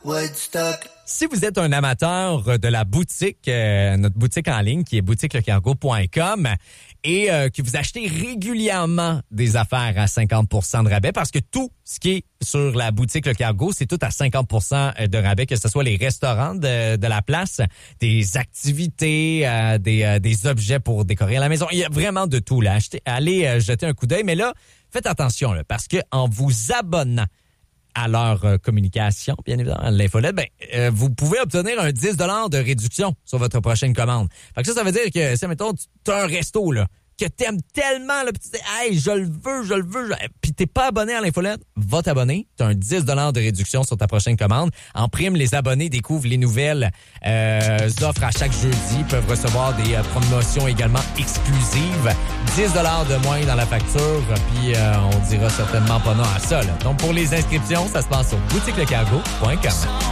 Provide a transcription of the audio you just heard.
Woodstock. Si vous êtes un amateur de la boutique, notre boutique en ligne qui est boutiquelecargo.com et que vous achetez régulièrement des affaires à 50% de rabais parce que tout ce qui est sur la boutique Le Cargo, c'est tout à 50% de rabais, que ce soit les restaurants de la place, des activités, des objets pour décorer la maison. Il y a vraiment de tout là. Allez jeter un coup d'œil, mais là, faites attention là, parce que en vous abonnant à leur communication, bien évidemment, à l'infolette, vous pouvez obtenir un 10 $ de réduction sur votre prochaine commande. Fait que ça veut dire que, si, mettons, tu as un resto, là, que t'aimes tellement, là, pis tu dis, hey, je le veux, puis t'es pas abonné à l'infolette, va t'abonner. T'as un 10 $ de réduction sur ta prochaine commande. En prime, les abonnés découvrent les nouvelles offres à chaque jeudi. Ils peuvent recevoir des promotions également exclusives. 10 $ de moins dans la facture, puis on dira certainement pas non à ça, là. Donc, pour les inscriptions, ça se passe sur boutiquelecargo.com.